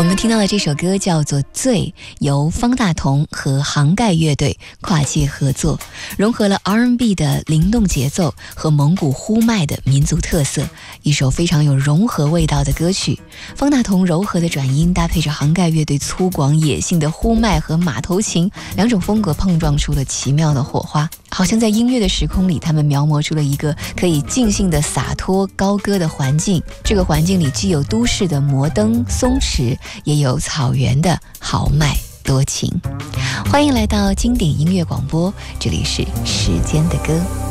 我们听到的这首歌叫做《醉》，由方大同和杭盖乐队跨界合作，融合了 R&B 的灵动节奏和蒙古呼麦的民族特色，一首非常有融合味道的歌曲。方大同柔和的转音搭配着杭盖乐队粗犷野性的呼麦和马头琴，两种风格碰撞出了奇妙的火花，好像在音乐的时空里，他们描摹出了一个可以尽兴的洒脱高歌的环境。这个环境里既有都市的摩登松弛，也有草原的豪迈多情。欢迎来到经典音乐广播，这里是时间的歌。